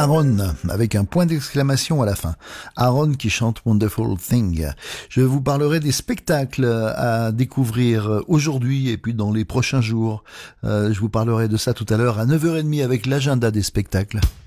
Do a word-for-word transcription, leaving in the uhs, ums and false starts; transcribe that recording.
Aaron, avec un point d'exclamation à la fin. Aaron qui chante Wonderful Thing. Je vous parlerai des spectacles à découvrir aujourd'hui et puis dans les prochains jours. Euh, je vous parlerai de ça tout à l'heure à neuf heures trente avec l'agenda des spectacles.